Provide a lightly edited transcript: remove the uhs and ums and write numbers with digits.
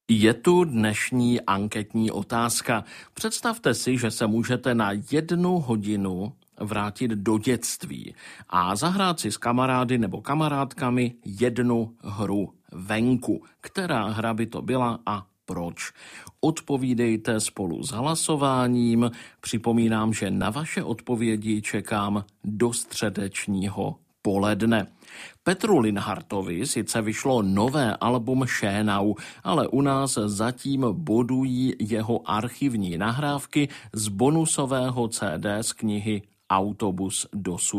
Je tu dnešní anketní otázka. Představte si, že se můžete na 1 hodinu vrátit do dětství a zahrát si s kamarády nebo kamarádkami 1 hru venku. Která hra by to byla a proč? Odpovídejte spolu s hlasováním. Připomínám, že na vaše odpovědi čekám do středečního poledne. Petru Linhartovi sice vyšlo nové album Šénau, ale u nás zatím bodují jeho archivní nahrávky z bonusového CD z knihy Autobus do